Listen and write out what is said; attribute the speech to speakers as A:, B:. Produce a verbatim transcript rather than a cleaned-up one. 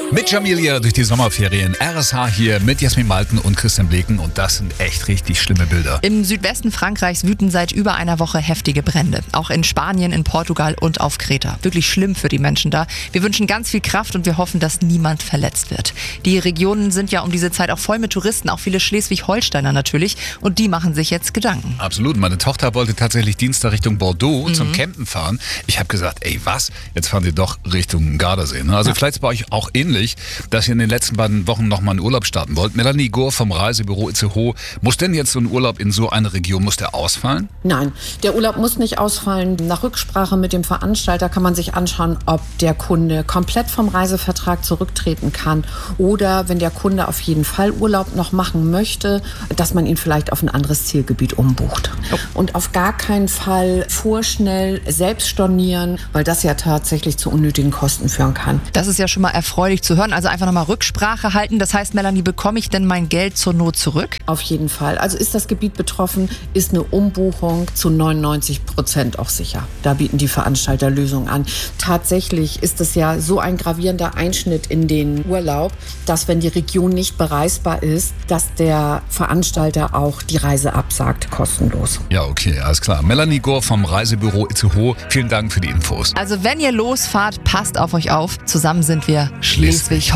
A: Mit Jamilia durch die Sommerferien. R S H hier mit Jasmin Malten und Christian Bleken. Und das sind echt richtig schlimme Bilder.
B: Im Südwesten Frankreichs wüten seit über einer Woche heftige Brände. Auch in Spanien, in Portugal und auf Kreta. Wirklich schlimm für die Menschen da. Wir wünschen ganz viel Kraft und wir hoffen, dass niemand verletzt wird. Die Regionen sind ja um diese Zeit auch voll mit Touristen, auch viele Schleswig-Holsteiner natürlich. Und die machen sich jetzt Gedanken.
A: Absolut. Meine Tochter wollte tatsächlich Dienstag Richtung Bordeaux mhm. zum Campen fahren. Ich habe gesagt, ey was, jetzt fahren Sie doch Richtung Gardasee. Ne? Also ja. Vielleicht ist bei euch auch ähnlich, dass ihr in den letzten beiden Wochen nochmal einen Urlaub starten wollt. Melanie Gohr vom Reisebüro Itzehoe. Muss denn jetzt so ein Urlaub in so eine Region, muss der ausfallen?
C: Nein, der Urlaub muss nicht ausfallen. Nach Rücksprache mit dem Veranstalter kann man sich anschauen, ob der Kunde komplett vom Reisevertrag zurücktreten kann oder wenn der Kunde auf jeden Fall Urlaub noch machen möchte, dass man ihn vielleicht auf ein anderes Zielgebiet umbucht. Oh. Und auf gar keinen Fall vorschnell selbst stornieren, weil das ja tatsächlich zu unnötigen Kosten führen kann.
B: Das ist ja schon mal erfreulich zu hören. Also einfach nochmal Rücksprache halten. Das heißt, Melanie, bekomme ich denn mein Geld zur Not zurück?
C: Auf jeden Fall. Also ist das Gebiet betroffen, ist eine Umbuchung zu neunundneunzig Prozent auch sicher. Da bieten die Veranstalter Lösungen an. Tatsächlich ist es ja so ein gravierender Einschnitt in den Urlaub, dass wenn die Region nicht bereisbar ist, dass der Veranstalter auch die Reise absagt, kostenlos.
A: Ja, okay, alles klar. Melanie Gohr vom Reisebüro Itzehoe. Vielen Dank für die Infos.
B: Also wenn ihr losfahrt, passt auf euch auf. Zusammen sind wir Schleswig-Holstein.